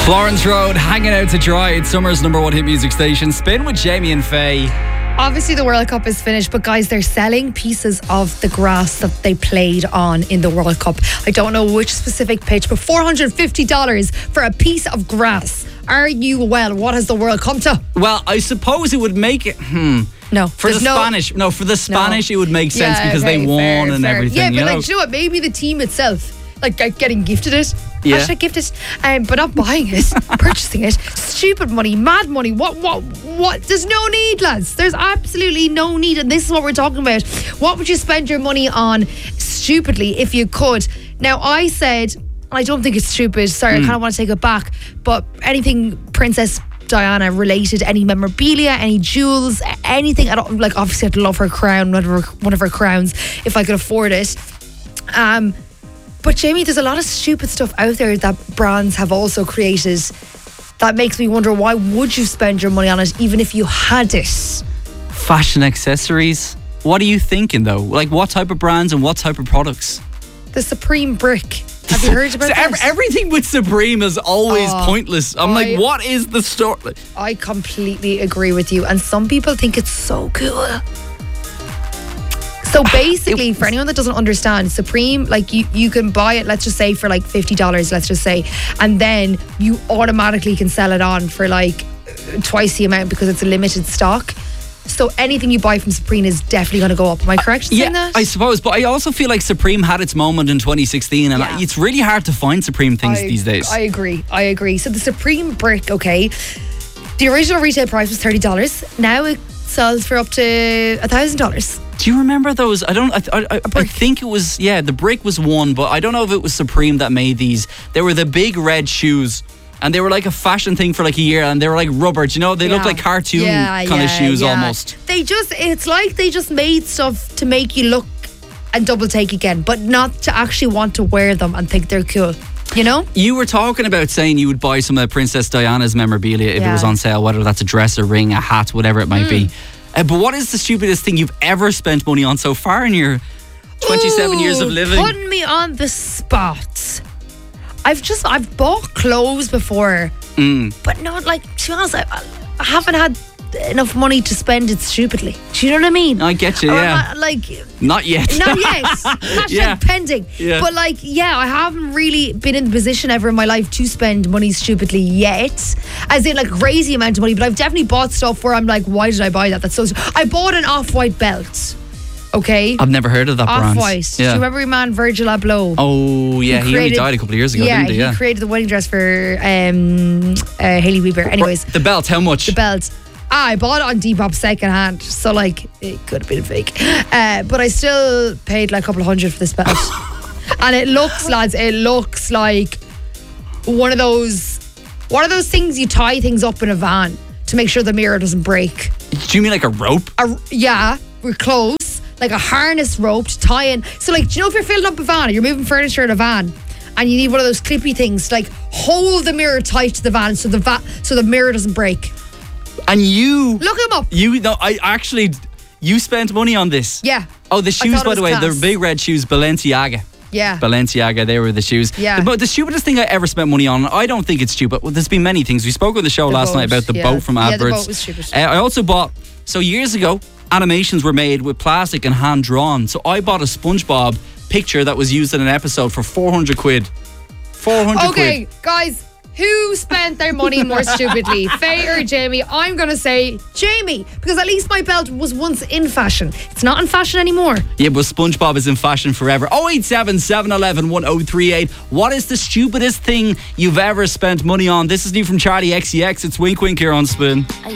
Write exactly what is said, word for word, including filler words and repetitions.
Florence Road, hanging out to dry. It's summer's number one hit music station. Spin with Jamie and Faye. Obviously the World Cup is finished, but guys, they're selling pieces of the grass that they played on in the World Cup. I don't know which specific pitch, but four hundred fifty dollars for a piece of grass. Are you well? What has the world come to? Well, I suppose it would make it... Hmm. No. For the no, Spanish. No, for the Spanish, no. it would make sense yeah, because okay, they won fair, and fair. everything. Yeah, but you know? like, do you know what? Maybe the team itself, like, like getting gifted it. Yeah. Hashtag gifted, um, but not buying it, purchasing it. Stupid money, mad money. What, what, what? There's no need, lads. There's absolutely no need. And this is what we're talking about. What would you spend your money on stupidly if you could? Now, I said, I don't think it's stupid. Sorry, mm. I kind of want to take it back. But anything Princess Diana related, any memorabilia, any jewels, anything at all. Like, obviously I'd love her crown, one of her, one of her crowns, if I could afford it. Um, but Jamie, there's a lot of stupid stuff out there that brands have also created that makes me wonder, why would you spend your money on it even if you had it? Fashion accessories. What are you thinking though? Like, what type of brands and what type of products? The Supreme brick. Have you heard about so that? ev- everything with Supreme is always oh, pointless. I'm I, like, what is the story? I completely agree with you. And some people think it's so cool. So basically, for anyone that doesn't understand, Supreme, like you, you can buy it, let's just say for like fifty dollars, let's just say, and then you automatically can sell it on for like twice the amount because it's a limited stock. So anything you buy from Supreme is definitely going to go up. Am I correct in yeah, saying that? I suppose. But I also feel like Supreme had its moment in twenty sixteen, and Yeah. it's really hard to find Supreme things I, these days. I agree. I agree. So the Supreme brick, okay, the original retail price was thirty dollars. Now it sells for up to one thousand dollars. Do you remember those? I don't. I, I, I think it was. Yeah, the brick was one, but I don't know if it was Supreme that made these. They were the big red shoes. And they were like a fashion thing for like a year, and they were like rubber. Do you know? They Yeah. look like cartoon Yeah, kind yeah, of shoes yeah. almost. They just, it's like they just made stuff to make you look and double take again, but not to actually want to wear them and think they're cool. You know? You were talking about saying you would buy some of Princess Diana's memorabilia if Yeah. it was on sale, whether that's a dress, a ring, a hat, whatever it might Mm. be. Uh, but what is the stupidest thing you've ever spent money on so far in your twenty-seven Ooh, years of living? Putting me on the spot. I've just, I've bought clothes before, Mm. but not like, to be honest, I, I haven't had enough money to spend it stupidly. Do you know what I mean? I get you, Or yeah. not, like, Not yet. not yet. Hashtag Yeah. pending. Yeah. But like, yeah, I haven't really been in the position ever in my life to spend money stupidly yet. As in like crazy amount of money. But I've definitely bought stuff where I'm like, why did I buy that? That's so... I bought an Off-White belt. Okay? I've never heard of that brand. Off-White. Yeah. Do you remember your man Virgil Abloh? Oh, yeah. He, only created- died a couple of years ago, yeah, didn't he? Yeah. he created the wedding dress for um, uh, Hailey Bieber. Anyways, The belt, how much? the belt. Ah, I bought it on Depop second hand, so like it could have been fake, uh, but I still paid like a couple of hundred for this belt. And it looks, lads, it looks like one of those, one of those things you tie things up in a van to make sure the mirror doesn't break. Do you mean like a rope? A, yeah, we're close, like a harness rope to tie in. So like, do you know if you're filling up a van, or you're moving furniture in a van, and you need one of those clippy things to like hold the mirror tight to the van so the va- so the mirror doesn't break. And you... Look him up. You, no, I actually... You spent money on this? Yeah. Oh, the shoes, thought it by was the way, class. they're big red shoes, Balenciaga. Yeah. Balenciaga, they were the shoes. Yeah. But the stupidest thing I ever spent money on, I don't think it's stupid. Well, there's been many things. We spoke on the show The last boat, night about the yeah. boat from Yeah, the adverts. boat was stupid. Uh, I also bought, so years ago, animations were made with plastic and hand drawn. So I bought a SpongeBob picture that was used in an episode for four hundred quid. four hundred Okay, quid. guys, who spent their money more stupidly? Faye or Jamie? I'm going to say Jamie, because at least my belt was once in fashion. It's not in fashion anymore. Yeah, but SpongeBob is in fashion forever. oh eight seven, seven one one, one oh three eight. What is the stupidest thing you've ever spent money on? This is new from Charlie X C X. It's Wink Wink here on Spin.